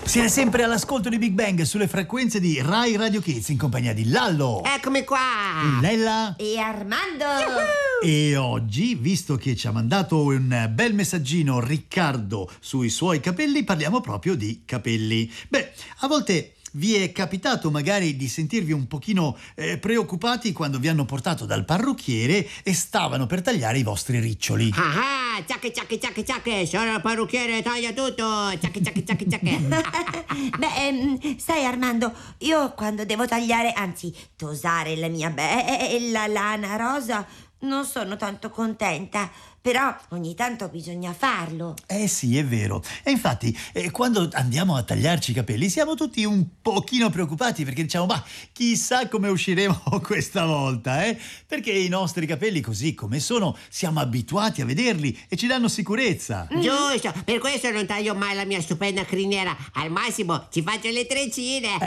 Siete sempre all'ascolto di Big Bang sulle frequenze di Rai Radio Kids in compagnia di Lallo. Eccomi qua! Lella. E Armando! E oggi, visto che ci ha mandato un bel messaggino Riccardo sui suoi capelli, parliamo proprio di capelli. Beh, a volte vi è capitato magari di sentirvi un pochino preoccupati quando vi hanno portato dal parrucchiere e stavano per tagliare i vostri riccioli. Ah, ciacche, sono il parrucchiere, taglia tutto! Ciacche. Beh, sai Armando, io quando devo tagliare, anzi, tosare la mia bella lana rosa, non sono tanto contenta, però ogni tanto bisogna farlo. Eh sì, è vero. E infatti, quando andiamo a tagliarci i capelli siamo tutti un pochino preoccupati perché diciamo, ma chissà come usciremo questa volta, eh? Perché i nostri capelli così come sono siamo abituati a vederli e ci danno sicurezza. Giusto, per questo non taglio mai la mia stupenda criniera. Al massimo ci faccio le treccine.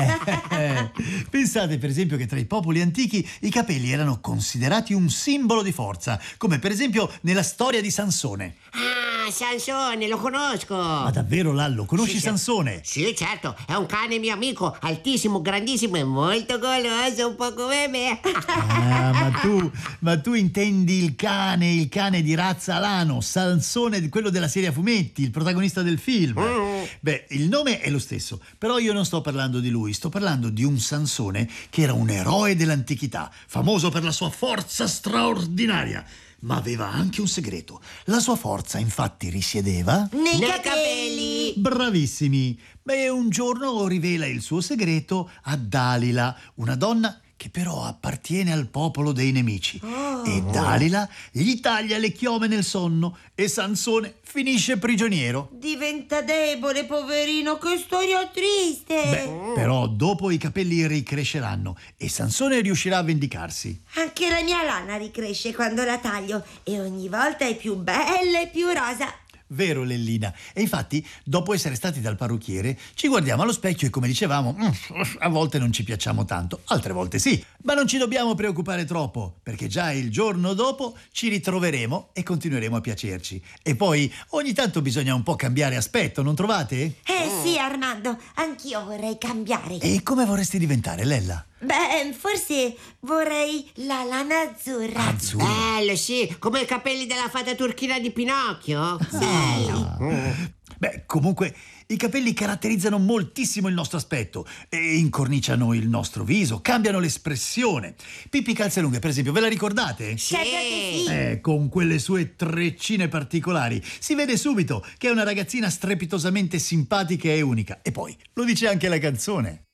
Pensate per esempio che tra i popoli antichi i capelli erano considerati un simbolo di forza, come per esempio nella storia di Sansone. Ah, Sansone, lo conosco. Ma davvero, Lallo, conosci Sì. Sansone? Sì, certo, è un cane mio amico, altissimo, grandissimo e molto goloso, un po' come me. Ah, ma tu intendi il cane di razza alano, Sansone, quello della serie a fumetti, il protagonista del film. Beh, il nome è lo stesso, però io non sto parlando di lui, sto parlando di un Sansone che era un eroe dell'antichità, famoso per la sua forza straordinaria. Ma aveva anche un segreto. La sua forza, infatti, risiedeva Nei Nei capelli! Bravissimi! Beh, un giorno rivela il suo segreto a Dalila, una donna che però appartiene al popolo dei nemici. E Dalila gli taglia le chiome nel sonno e Sansone finisce prigioniero. Diventa debole, poverino, che storia triste! Beh, però dopo i capelli ricresceranno e Sansone riuscirà a vendicarsi. Anche la mia lana ricresce quando la taglio e ogni volta è più bella e più rosa. Vero, Lellina? E infatti, dopo essere stati dal parrucchiere, ci guardiamo allo specchio e come dicevamo, a volte non ci piacciamo tanto, altre volte sì. Ma non ci dobbiamo preoccupare troppo, perché già il giorno dopo ci ritroveremo e continueremo a piacerci. E poi, ogni tanto bisogna un po' cambiare aspetto, non trovate? Sì, Armando, anch'io vorrei cambiare. E come vorresti diventare, Lella? Beh, forse vorrei la lana azzurra. Azzurra. Bello, sì, come i capelli della fata turchina di Pinocchio. Beh, comunque, i capelli caratterizzano moltissimo il nostro aspetto e incorniciano il nostro viso, cambiano l'espressione. Pippi Calzelunghe, per esempio, ve la ricordate? Certo che sì. Con quelle sue treccine particolari. Si vede subito che è una ragazzina strepitosamente simpatica e unica. E poi, lo dice anche la canzone.